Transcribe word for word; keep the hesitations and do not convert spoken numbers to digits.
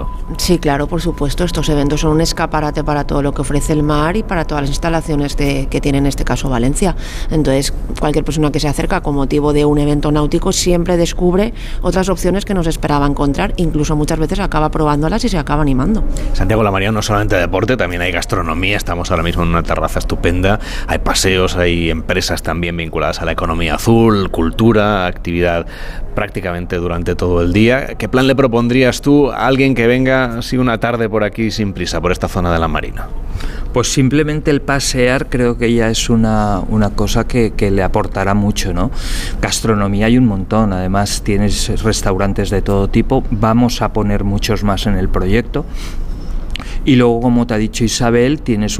evento. Sí, claro, por supuesto. Estos eventos son un escaparate para todo lo que ofrece el mar y para todas las instalaciones de, que tiene en este caso Valencia. Entonces, cualquier persona que se acerca con motivo de un evento náutico siempre descubre otras opciones que no se esperaba encontrar. Incluso muchas veces acaba probándolas y se acaba animando. Santiago La Marina no solamente deporte, también hay gastronomía. Estamos ahora mismo en una terraza estupenda. Hay paseos, hay empresas también vinculadas a la economía azul, cultura, actividad prácticamente durante todo el día. ¿Qué plan le propondrías tú a alguien que venga así una tarde por aquí sin prisa, por esta zona de La Marina? Pues simplemente el pasear creo que ya es una, una cosa que, que le aportará mucho, ¿no? Gastronomía hay un montón, además tienes restaurantes de todo tipo, vamos a poner muchos más en el proyecto. Y luego, como te ha dicho Isabel, tienes